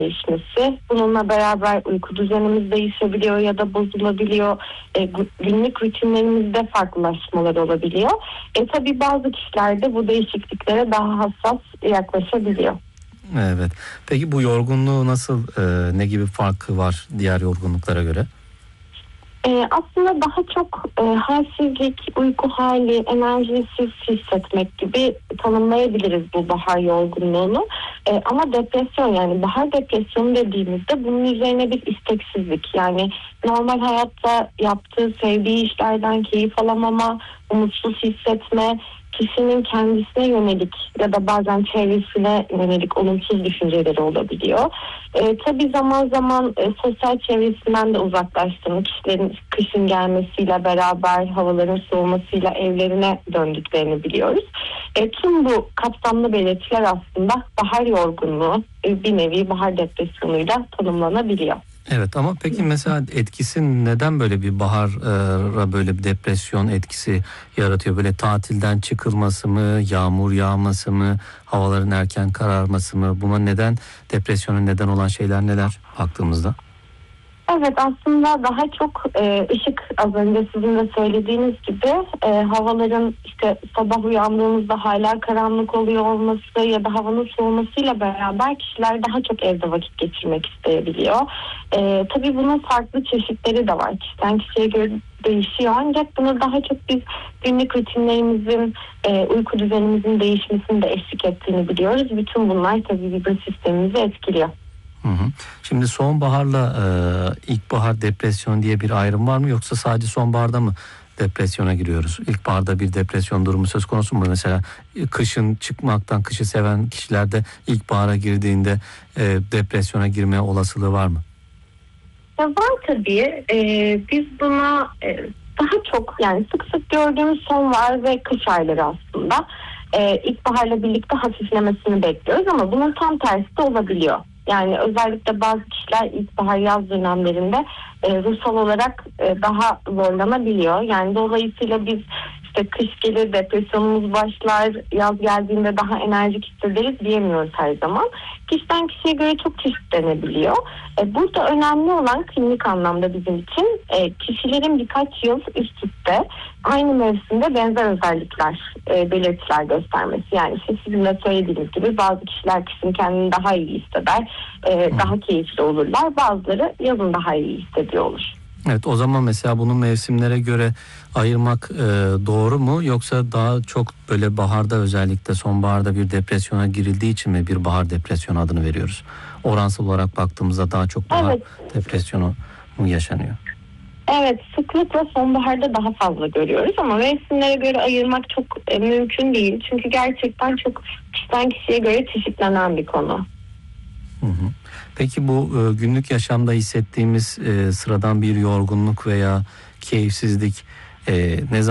değişmesi. Bununla beraber uyku düzenimiz değişebiliyor ya da bozulabiliyor. Günlük rutinlerimizde farklılaşmalar olabiliyor. Tabii bazı kişilerde bu değişikliklere daha hassas yaklaşabiliyor. Evet. Peki bu yorgunluğu nasıl, ne gibi farkı var diğer yorgunluklara göre? Aslında daha çok halsizlik, uyku hali, enerjisiz hissetmek gibi tanımlayabiliriz bu bahar yorgunluğunu. Ama depresyon, yani bahar depresyonu dediğimizde bunun üzerine bir isteksizlik. Yani normal hayatta yaptığı, sevdiği işlerden keyif alamama, umutsuz hissetme, kişinin kendisine yönelik ya da bazen çevresine yönelik olumsuz düşünceleri olabiliyor. Tabii zaman zaman sosyal çevresinden de uzaklaştığını, kişilerin kışın gelmesiyle beraber havaların soğumasıyla evlerine döndüklerini biliyoruz. Tüm bu kapsamlı belirtiler aslında bahar yorgunluğu, bir nevi bahar depresyonuyla tanımlanabiliyor. Evet, ama peki mesela etkisi neden böyle bir bahara böyle bir depresyon etkisi yaratıyor? Böyle tatilden çıkılması mı, yağmur yağması mı, havaların erken kararması mı? Buna neden, depresyona neden olan şeyler neler baktığımızda? Evet, aslında daha çok ışık, az önce sizin de söylediğiniz gibi havaların işte sabah uyandığımızda hala karanlık oluyor olması ya da havanın soğumasıyla beraber kişiler daha çok evde vakit geçirmek isteyebiliyor. Tabii bunun farklı çeşitleri de var. Kişiden kişiye göre değişiyor, ancak bunu daha çok biz günlük rutinlerimizin, uyku düzenimizin değişmesini de eşlik ettiğini biliyoruz. Bütün bunlar tabii bizim sistemimizi etkiliyor. Hı hı. Şimdi sonbaharla ilkbahar depresyon diye bir ayrım var mı, yoksa sadece sonbaharda mı depresyona giriyoruz? İlkbaharda bir depresyon durumu söz konusu mu? Mesela kışın çıkmaktan, kışı seven kişilerde ilkbahara girdiğinde depresyona girme olasılığı var mı? Ya var tabii. Biz buna daha çok, yani sık sık gördüğümüz sonbahar ve kış ayları aslında. İlkbaharla birlikte hafiflemesini bekliyoruz ama bunun tam tersi de olabiliyor. Yani özellikle bazı kişiler ilkbahar yaz dönemlerinde ruhsal olarak daha zorlanabiliyor. Yani dolayısıyla biz işte kış gelir depresyonumuz başlar, yaz geldiğinde daha enerjik hissederiz diyemiyoruz her zaman. Kişiden kişiye göre çok çeşitlenebiliyor. Burada önemli olan klinik anlamda bizim için kişilerin birkaç yıl üst üste aynı mevsimde benzer özellikler, belirtiler göstermesi. Yani işte sizin de söylediğiniz gibi bazı kişiler kışın kendini daha iyi hisseder, daha keyifli olurlar. Bazıları yazın daha iyi hissediyor olur. Evet, o zaman mesela bunu mevsimlere göre ayırmak doğru mu, yoksa daha çok böyle baharda, özellikle sonbaharda bir depresyona girildiği için mi bir bahar depresyonu adını veriyoruz? Oransal olarak baktığımızda daha çok bahar depresyonu mu yaşanıyor? Evet, sıklıkla sonbaharda daha fazla görüyoruz ama mevsimlere göre ayırmak çok mümkün değil. Çünkü gerçekten çok kişiden kişiye göre çeşitlenen bir konu. Hı hı. Peki bu günlük yaşamda hissettiğimiz sıradan bir yorgunluk veya keyifsizlik ne zaman